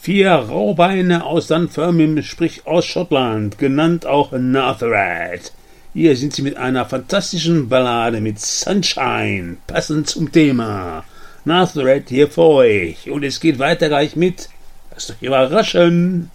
4 Raubeine aus Dunfermline, sprich aus Schottland, genannt auch Narthred. Hier sind sie mit einer fantastischen Ballade mit Sunshine, passend zum Thema. Narthred hier für euch. Und es geht weiter gleich mit. Lasst euch überraschen.